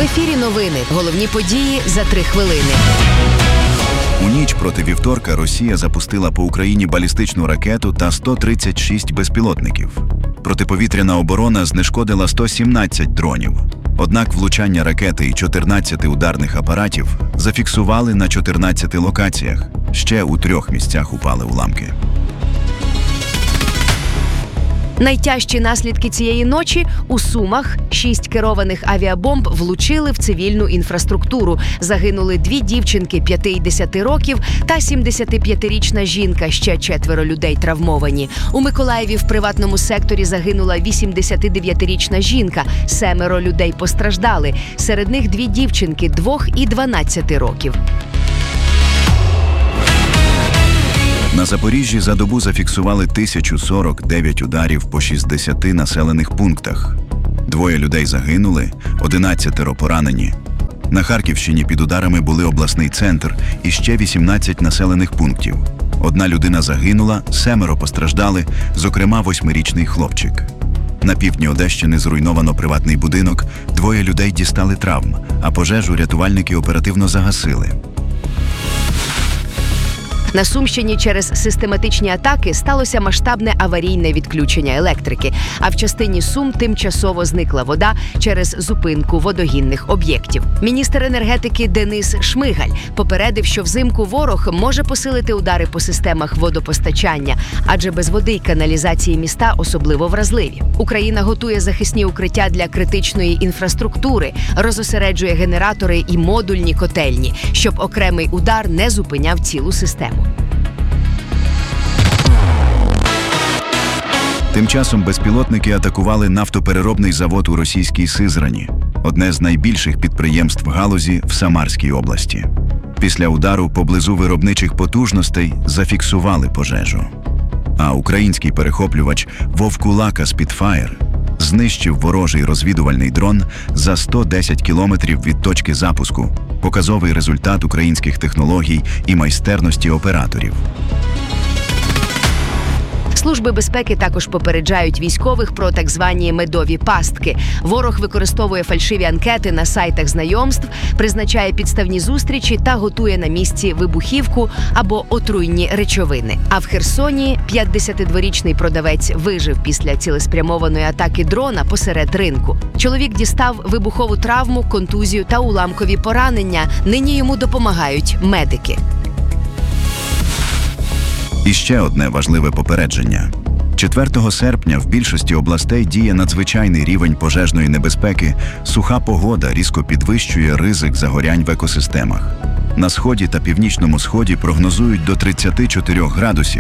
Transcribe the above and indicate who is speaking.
Speaker 1: ефірі новини. Головні події за 3 хвилини.
Speaker 2: У ніч проти вівторка Росія запустила по Україні балістичну ракету та 136 безпілотників. Протиповітряна оборона знешкодила 117 дронів. Однак влучання ракети і 14 ударних апаратів зафіксували на 14 локаціях. Ще у 3 місцях упали уламки.
Speaker 1: Найтяжчі наслідки цієї ночі – у Сумах. 6 керованих авіабомб влучили в цивільну інфраструктуру. Загинули 2 дівчинки 5 і 10 років та 75-річна жінка, ще 4 людей травмовані. У Миколаєві в приватному секторі загинула 89-річна жінка, 7 людей постраждали. Серед них 2 дівчинки 2 і 12 років.
Speaker 2: На Запоріжжі за добу зафіксували 1049 ударів по 60 населених пунктах. 2 людей загинули, 11 поранені. На Харківщині під ударами були обласний центр і ще 18 населених пунктів. 1 людина загинула, 7 постраждали, зокрема 8-річний хлопчик. На півдні Одещини зруйновано приватний будинок, 2 людей дістали травм, а пожежу рятувальники оперативно загасили.
Speaker 1: На Сумщині через систематичні атаки сталося масштабне аварійне відключення електрики, а в частині Сум тимчасово зникла вода через зупинку водогінних об'єктів. Міністр енергетики Денис Шмигаль попередив, що взимку ворог може посилити удари по системах водопостачання, адже без води й каналізації міста особливо вразливі. Україна готує захисні укриття для критичної інфраструктури, розосереджує генератори і модульні котельні, щоб окремий удар не зупиняв цілу систему.
Speaker 2: Тим часом безпілотники атакували нафтопереробний завод у російській Сизрані, одне з найбільших підприємств галузі в Самарській області. Після удару поблизу виробничих потужностей зафіксували пожежу. А український перехоплювач Вовкулака Spitfire знищив ворожий розвідувальний дрон за 110 кілометрів від точки запуску. Показовий результат українських технологій і майстерності операторів.
Speaker 1: Служби безпеки також попереджають військових про так звані медові пастки. Ворог використовує фальшиві анкети на сайтах знайомств, призначає підставні зустрічі та готує на місці вибухівку або отруйні речовини. А в Херсоні 52-річний продавець вижив після цілеспрямованої атаки дрона посеред ринку. Чоловік дістав вибухову травму, контузію та уламкові поранення. Нині йому допомагають медики.
Speaker 2: І ще одне важливе попередження. 4 серпня в більшості областей діє надзвичайний рівень пожежної небезпеки, суха погода різко підвищує ризик загорянь в екосистемах. На сході та північному сході прогнозують до 34 градусів.